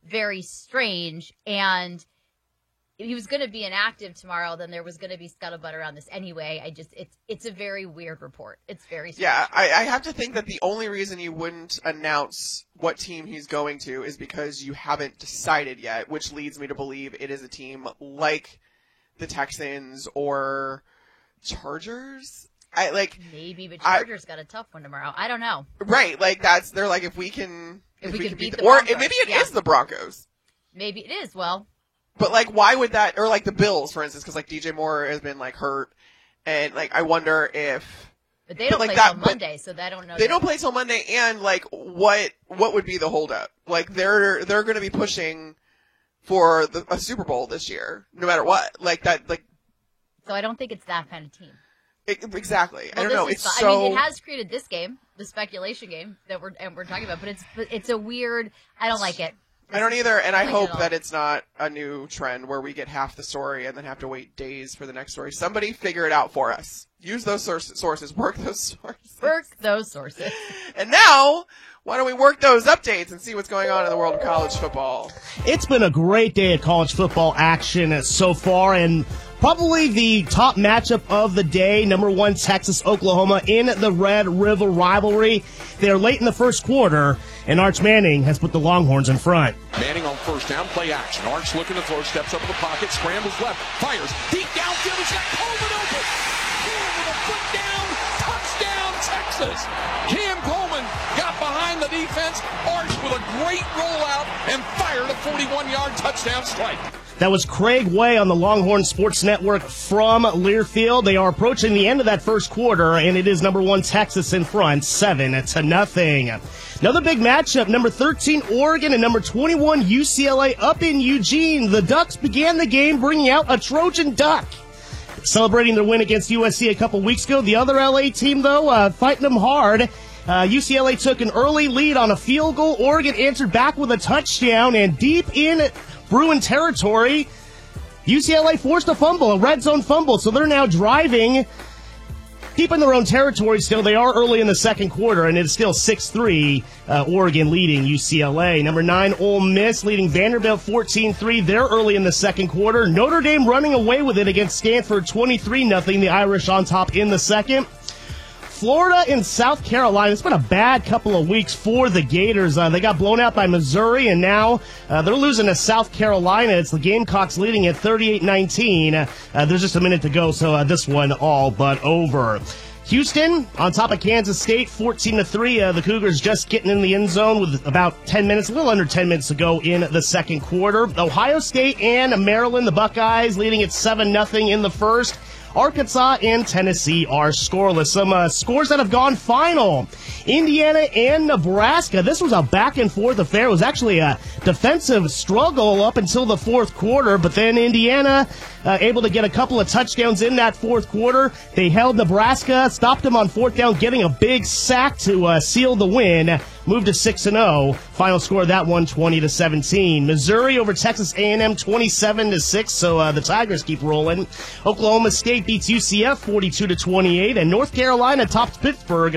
very strange. And if he was going to be inactive tomorrow, then there was going to be scuttlebutt around this anyway. It's a very weird report. It's very strange. Yeah, I have to think that the only reason you wouldn't announce what team he's going to is because you haven't decided yet, which leads me to believe it is a team like the Texans or Chargers. Maybe, but Chargers got a tough one tomorrow. I don't know. Right, they're like, if we can beat the or Broncos. maybe it is the Broncos. Maybe it is. Well, but why would that, or the Bills, for instance, because DJ Moore has been hurt, and I wonder if. But they don't play till Monday, so I don't know. They don't play till Monday, and what would be the holdup? They're going to be pushing for a Super Bowl this year, no matter what. So I don't think it's that kind of team. Exactly. Well, I don't know. It's so. I mean, it has created this game, the speculation game that we're talking about, but it's a weird. I don't like it. I don't either, and I hope that it's not a new trend where we get half the story and then have to wait days for the next story. Somebody figure it out for us. Use those sources. Work those sources. And now, why don't we work those updates and see what's going on in the world of college football? It's been a great day of college football action so far, and probably the top matchup of the day, number 1 Texas-Oklahoma in the Red River rivalry. They're late in the first quarter, and Arch Manning has put the Longhorns in front. Manning on first down, play action. Arch looking to throw, steps up in the pocket, scrambles left, fires. Deep downfield, he's got Coleman open. Coleman with a foot down, touchdown Texas. Cam Coleman got behind the defense. Arch with a great rollout and fired a 41-yard touchdown strike. That was Craig Way on the Longhorn Sports Network from Learfield. They are approaching the end of that first quarter, and it is number 1 Texas in front, 7-0. Another big matchup, number 13 Oregon and number 21 UCLA up in Eugene. The Ducks began the game bringing out a Trojan duck. Celebrating their win against USC a couple weeks ago. The other LA team, though, fighting them hard. UCLA took an early lead on a field goal. Oregon answered back with a touchdown, and deep in Bruin territory, UCLA forced a fumble, a red zone fumble, so they're now driving deep in their own territory still. They are early in the second quarter, and it's still 6-3, Oregon leading UCLA. Number 9, Ole Miss leading Vanderbilt 14-3. They're early in the second quarter. Notre Dame running away with it against Stanford 23-0. The Irish on top in the second. Florida and South Carolina. It's been a bad couple of weeks for the Gators. They got blown out by Missouri, and now they're losing to South Carolina. It's the Gamecocks leading at 38-19. There's just a minute to go, so this one all but over. Houston on top of Kansas State, 14-3. The Cougars just getting in the end zone with about 10 minutes, a little under 10 minutes to go in the second quarter. Ohio State and Maryland, the Buckeyes, leading at 7-0 in the first. Arkansas and Tennessee are scoreless. Some scores that have gone final. Indiana and Nebraska. This was a back-and-forth affair. It was actually a defensive struggle up until the fourth quarter, but then Indiana able to get a couple of touchdowns in that fourth quarter. They held Nebraska, stopped them on fourth down, getting a big sack to seal the win. Moved to 6-0. Final score of that one, 20-17. Missouri over Texas A&M, 27-6. So the Tigers keep rolling. Oklahoma State beats UCF, 42-28, and North Carolina tops Pittsburgh,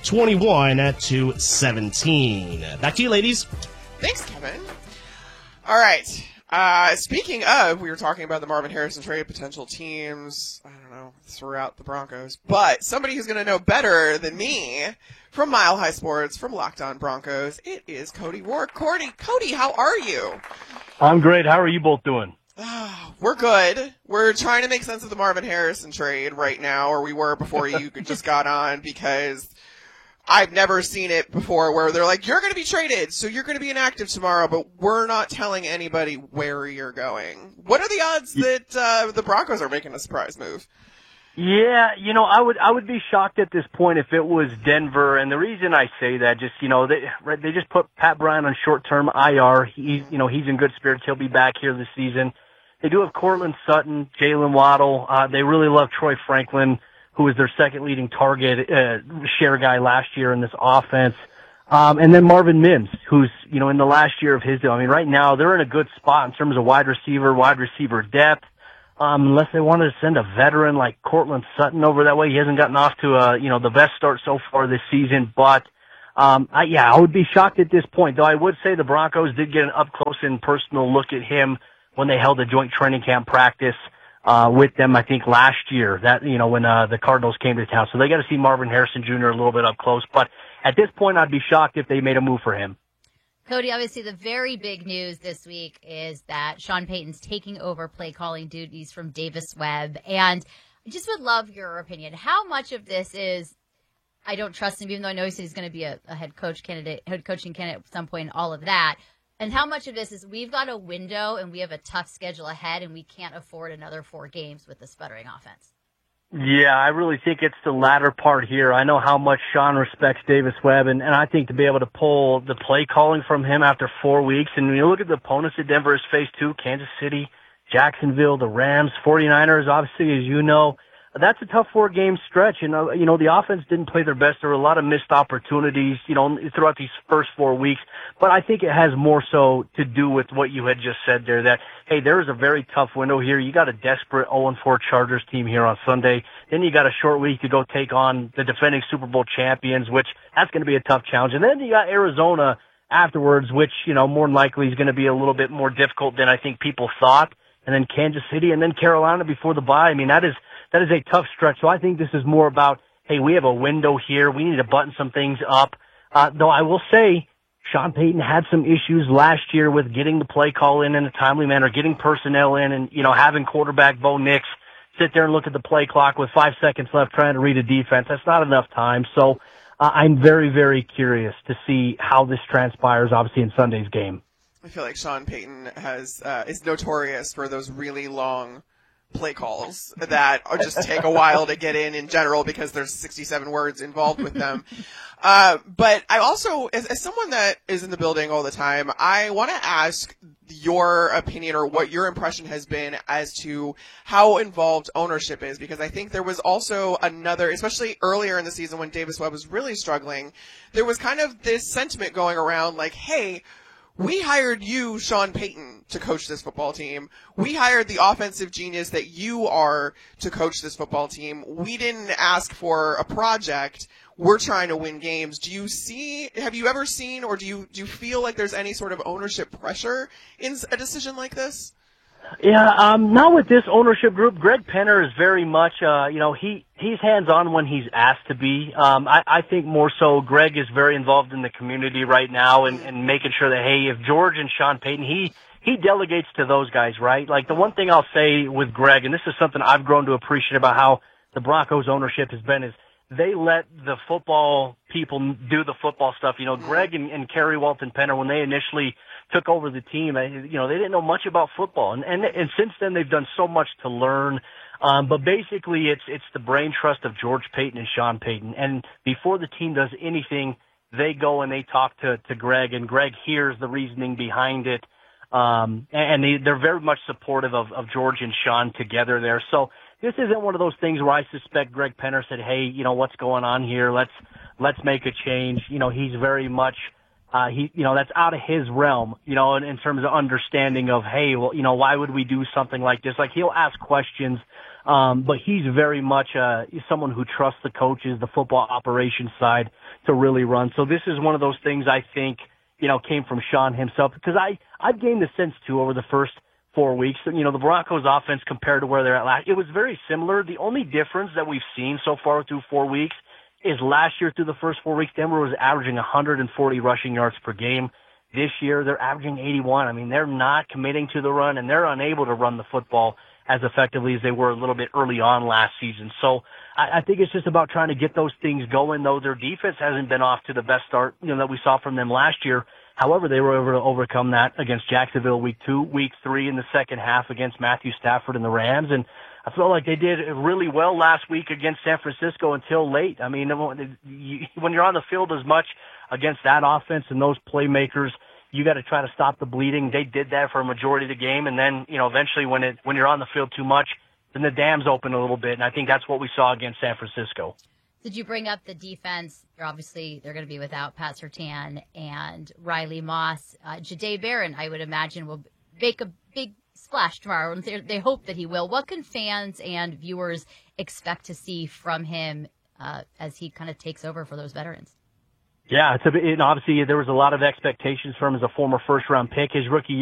21-17. Back to you, ladies. Thanks, Kevin. All right. Speaking of, we were talking about the Marvin Harrison trade, potential teams, I don't know, throughout the Broncos. But somebody who's going to know better than me from Mile High Sports, from Locked On Broncos, it is Cody Ward. Cody, how are you? I'm great. How are you both doing? We're good. We're trying to make sense of the Marvin Harrison trade right now, or we were before you just got on, because I've never seen it before where they're like, you're going to be traded, so you're going to be inactive tomorrow, but we're not telling anybody where you're going. What are the odds that the Broncos are making a surprise move? Yeah, I would be shocked at this point if it was Denver, and the reason I say that, just, they just put Pat Bryant on short-term IR. He's in good spirits. He'll be back here this season. They do have Cortland Sutton, Jalen Waddle. They really love Troy Franklin, who was their second leading target share guy last year in this offense. And then Marvin Mims, who's, in the last year of his deal. I mean, right now they're in a good spot in terms of wide receiver depth. Unless they wanted to send a veteran like Cortland Sutton over that way. He hasn't gotten off to the best start so far this season, but I would be shocked at this point, though I would say the Broncos did get an up-close and personal look at him when they held a joint training camp practice with them, I think, last year, when the Cardinals came to town. So they got to see Marvin Harrison Jr. a little bit up close. But at this point, I'd be shocked if they made a move for him. Cody, obviously the very big news this week is that Sean Payton's taking over play calling duties from Davis Webb. And I just would love your opinion. How much of this is, I don't trust him, even though I know he said he's going to be a head coaching candidate at some point, all of that. And how much of this is we've got a window and we have a tough schedule ahead and we can't afford another 4 games with the sputtering offense? Yeah, I really think it's the latter part here. I know how much Sean respects Davis Webb, and I think to be able to pull the play calling from him after 4 weeks, and when you look at the opponents that Denver has faced too, Kansas City, Jacksonville, the Rams, 49ers, obviously, as you know, that's a tough 4-game stretch. And, the offense didn't play their best. There were a lot of missed opportunities, throughout these first 4 weeks. But I think it has more so to do with what you had just said there, that, hey, there is a very tough window here. You got a desperate 0-4 Chargers team here on Sunday. Then you got a short week to go take on the defending Super Bowl champions, which that's going to be a tough challenge. And then you got Arizona afterwards, which, more than likely is going to be a little bit more difficult than I think people thought. And then Kansas City and then Carolina before the bye. I mean, that is a tough stretch. So I think this is more about, hey, we have a window here. We need to button some things up. Though I will say Sean Payton had some issues last year with getting the play call in a timely manner, getting personnel in, and, having quarterback Bo Nix sit there and look at the play clock with 5 seconds left trying to read a defense. That's not enough time. So I'm very, very curious to see how this transpires, obviously, in Sunday's game. I feel like Sean Payton is notorious for those really long play calls that just take a while to get in general because there's 67 words involved with them. But I also, as someone that is in the building all the time, I want to ask your opinion or what your impression has been as to how involved ownership is, because I think there was also another, especially earlier in the season when Davis Webb was really struggling, there was kind of this sentiment going around like, hey, we hired you, Sean Payton, to coach this football team. We hired the offensive genius that you are to coach this football team. We didn't ask for a project. We're trying to win games. Have you ever seen, or do you feel like there's any sort of ownership pressure in a decision like this? Yeah, not with this ownership group. Greg Penner is very much, he's hands-on when he's asked to be. I think more so Greg is very involved in the community right now and making sure that, hey, if George and Sean Payton, he delegates to those guys, right? Like the one thing I'll say with Greg, and this is something I've grown to appreciate about how the Broncos ownership has been, is they let the football people do the football stuff. Greg and Kerry Walton Penner, when they initially took over the team, they didn't know much about football. And since then they've done so much to learn. But basically it's the brain trust of George Payton and Sean Payton. And before the team does anything, they go and they talk to Greg, and Greg hears the reasoning behind it. And they're very much supportive of George and Sean together there. So this isn't one of those things where I suspect Greg Penner said, hey, what's going on here? Let's make a change. He's very much, that's out of his realm, in terms of understanding of, hey, well, why would we do something like this? Like, he'll ask questions, but he's very much, someone who trusts the coaches, the football operations side to really run. So this is one of those things I think, came from Sean himself, because I've gained the sense too over the first 4 weeks. The Broncos offense compared to where they're at last, it was very similar. The only difference that we've seen so far through 4 weeks is last year through the first 4 weeks, Denver was averaging 140 rushing yards per game. This year they're averaging 81. I mean, they're not committing to the run, and they're unable to run the football as effectively as they were a little bit early on last season. So I think it's just about trying to get those things going, though their defense hasn't been off to the best start, that we saw from them last year. However, they were able to overcome that against Jacksonville week 2, week 3 in the second half against Matthew Stafford and the Rams. And I felt like they did really well last week against San Francisco until late. I mean, when you're on the field as much against that offense and those playmakers, you got to try to stop the bleeding. They did that for a majority of the game. And then, eventually when you're on the field too much, then the dams open a little bit. And I think that's what we saw against San Francisco. Did you bring up the defense? They're going to be without Pat Surtain and Riley Moss. Jahdae Barron, I would imagine, will make a big splash tomorrow, and they hope that he will. What can fans and viewers expect to see from him as he kind of takes over for those veterans? Yeah, obviously there was a lot of expectations for him as a former first-round pick. His rookie